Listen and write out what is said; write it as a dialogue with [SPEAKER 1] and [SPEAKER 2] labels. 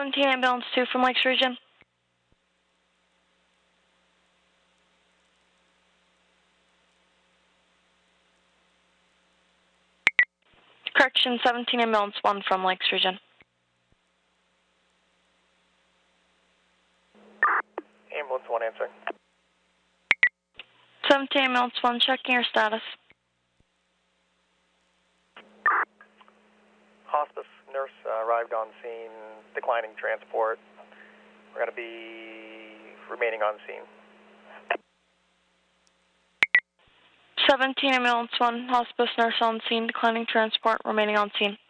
[SPEAKER 1] 17 ambulance 2 from Lakes Region. Correction, 17 ambulance 1 from Lakes Region.
[SPEAKER 2] Ambulance 1 answering.
[SPEAKER 1] 17 ambulance 1, checking your status.
[SPEAKER 2] Hospice nurse arrived on scene, declining transport. We're going to be remaining on scene.
[SPEAKER 1] 17 ambulance 1, hospice nurse on scene, declining transport, remaining on scene.